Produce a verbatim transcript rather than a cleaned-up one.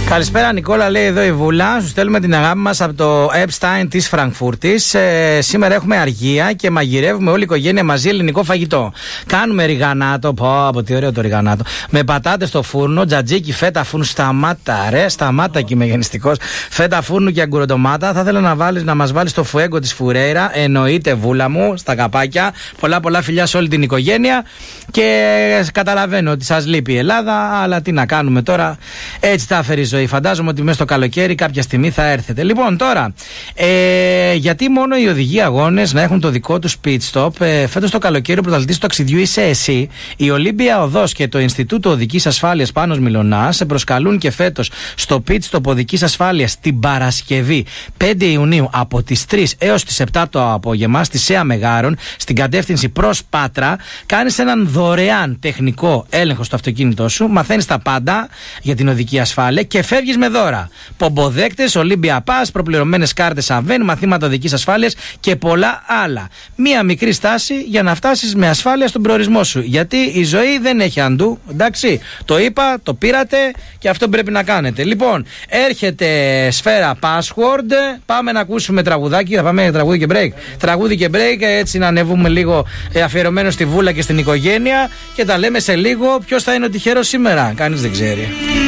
Καλησπέρα Νικόλα, λέει εδώ η Βούλα. Σου στέλνουμε την αγάπη μας από το Epstein της Φραγκφούρτης. Ε, σήμερα έχουμε αργία και μαγειρεύουμε όλη η οικογένεια μαζί ελληνικό φαγητό. Κάνουμε ριγανάτο, πω από τι ωραίο το ριγανάτο. Με πατάτες στο φούρνο, τζατζίκι, φέτα φούρνου. Σταμάτα, ρε, σταμάτα και είμαι γεννηστικός. Φέτα φούρνου και αγκουροτομάτα. Θα ήθελα να, βάλεις, να μας βάλεις το φουέγκο της Φουρέιρα. Εννοείται, Βούλα μου, στα καπάκια. Πολλά πολλά φιλιά σε όλη την οικογένεια. Και καταλαβαίνω ότι σας λείπει η Ελλάδα, αλλά τι να κάνουμε τώρα. Έτσι τα έφερε η ζωή. Φαντάζομαι ότι μέσα στο καλοκαίρι κάποια στιγμή θα έρθετε. Λοιπόν, τώρα, ε, γιατί μόνο οι οδηγοί αγώνες να έχουν το δικό τους pit stop. Ε, φέτος το καλοκαίρι ο πρωταθλητής του ταξιδιού είσαι εσύ. Η Ολύμπια Οδός και το Ινστιτούτο Οδικής Ασφάλειας Πάνος Μιλωνάς σε προσκαλούν και φέτος στο pit stop οδικής ασφάλειας την Παρασκευή πέντε Ιουνίου από τις τρεις έως τις επτά το απόγευμα στη ΣΕΑ Μεγάρων, στην κατεύθυνση προς Πάτρα. Κάνεις έναν δωρεάν τεχνικό έλεγχο στο αυτοκίνητό σου, μαθαίνεις τα πάντα για την οδική ασφάλεια και φεύγεις με δώρα. Πομποδέκτες, Olympia Pass, προπληρωμένες κάρτες Αβέν, μαθήματα οδικής ασφάλειας και πολλά άλλα. Μία μικρή στάση για να φτάσεις με ασφάλεια στον προορισμό σου. Γιατί η ζωή δεν έχει αντού. Εντάξει, το είπα, το πήρατε και αυτό πρέπει να κάνετε. Λοιπόν, έρχεται σφαίρα password. Πάμε να ακούσουμε τραγουδάκι. Θα πάμε τραγούδι και break. Τραγούδι και break, έτσι να ανεβούμε λίγο αφιερωμένο στη Βούλα και στην οικογένεια. Και τα λέμε σε λίγο. Ποιος θα είναι ο τυχερός σήμερα, κανείς δεν ξέρει.